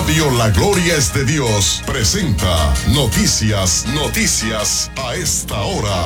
Radio La Gloria es de Dios presenta Noticias a esta hora.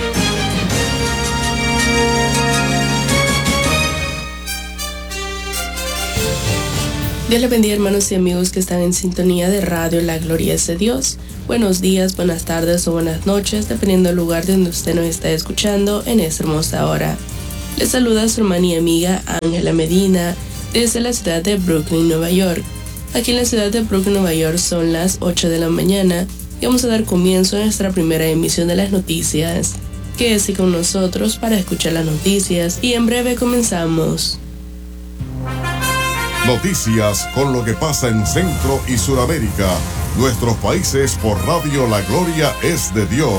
Dios les bendiga, hermanos y amigos que están en sintonía de Radio La Gloria es de Dios. Buenos días, buenas tardes o buenas noches, dependiendo del lugar de donde usted nos está escuchando en esta hermosa hora. Les saluda su hermana y amiga Ángela Medina desde la ciudad de Brooklyn, Nueva York. Aquí en la ciudad de Brooklyn, Nueva York son las 8 de la mañana y vamos a dar comienzo a nuestra primera emisión de las noticias. Quédese con nosotros para escuchar las noticias y en breve comenzamos. Noticias con lo que pasa en Centro y Suramérica, nuestros países por Radio La Gloria es de Dios.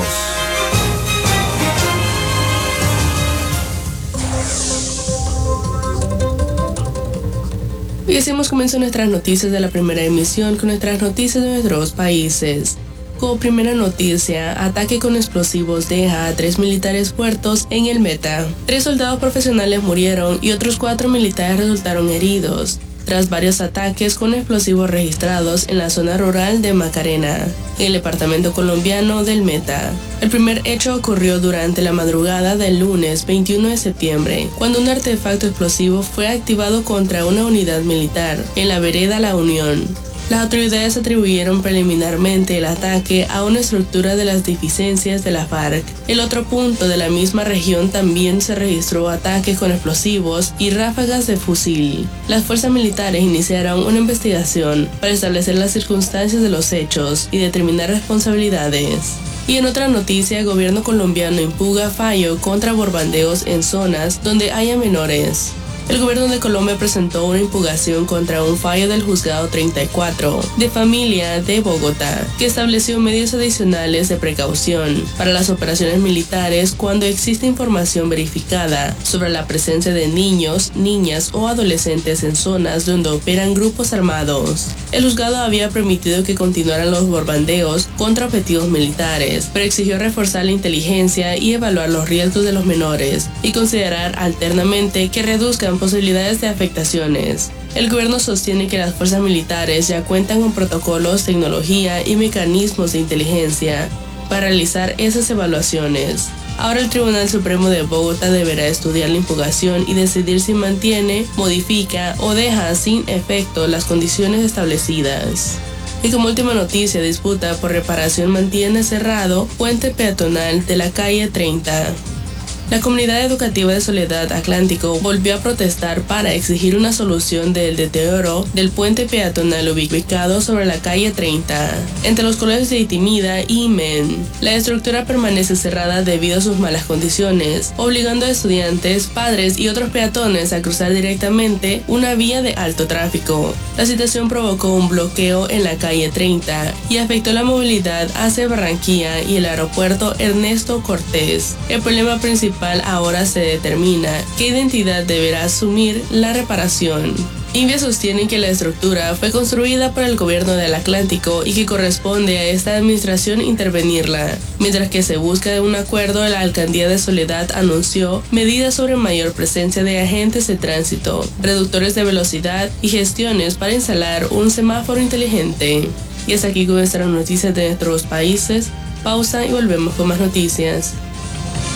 Hoy hacemos comienzo nuestras noticias de la primera emisión con nuestras noticias de nuestros países. Como primera noticia, ataque con explosivos deja a 3 militares muertos en el Meta. 3 soldados profesionales murieron y otros 4 militares resultaron heridos tras varios ataques con explosivos registrados en la zona rural de Macarena, en el departamento colombiano del Meta. El primer hecho ocurrió durante la madrugada del lunes 21 de septiembre, cuando un artefacto explosivo fue activado contra una unidad militar en la vereda La Unión. Las autoridades atribuyeron preliminarmente el ataque a una estructura de las deficiencias de la FARC. En otro punto de la misma región también se registró ataques con explosivos y ráfagas de fusil. Las fuerzas militares iniciaron una investigación para establecer las circunstancias de los hechos y determinar responsabilidades. Y en otra noticia, el gobierno colombiano impugna fallo contra bombardeos en zonas donde haya menores. El gobierno de Colombia presentó una impugnación contra un fallo del Juzgado 34 de Familia de Bogotá, que estableció medios adicionales de precaución para las operaciones militares cuando existe información verificada sobre la presencia de niños, niñas o adolescentes en zonas donde operan grupos armados. El juzgado había permitido que continuaran los bombardeos contra objetivos militares, pero exigió reforzar la inteligencia y evaluar los riesgos de los menores y considerar alternamente que reduzcan posibilidades de afectaciones. El gobierno sostiene que las fuerzas militares ya cuentan con protocolos, tecnología y mecanismos de inteligencia para realizar esas evaluaciones. Ahora el Tribunal Supremo de Bogotá deberá estudiar la impugnación y decidir si mantiene, modifica o deja sin efecto las condiciones establecidas. Y como última noticia, disputa por reparación mantiene cerrado puente peatonal de la calle 30. La comunidad educativa de Soledad Atlántico volvió a protestar para exigir una solución del deterioro del puente peatonal ubicado sobre la calle 30, entre los colegios de Itimida y Men. La estructura permanece cerrada debido a sus malas condiciones, obligando a estudiantes, padres y otros peatones a cruzar directamente una vía de alto tráfico. La situación provocó un bloqueo en la calle 30 y afectó la movilidad hacia Barranquilla y el aeropuerto Ernesto Cortés. El problema principal ahora se determina qué identidad deberá asumir la reparación. Invia sostiene que la estructura fue construida por el gobierno del Atlántico y que corresponde a esta administración intervenirla. Mientras que se busca un acuerdo, la alcaldía de Soledad anunció medidas sobre mayor presencia de agentes de tránsito, reductores de velocidad y gestiones para instalar un semáforo inteligente. Y hasta aquí con nuestras noticias de nuestros países. Pausa y volvemos con más noticias.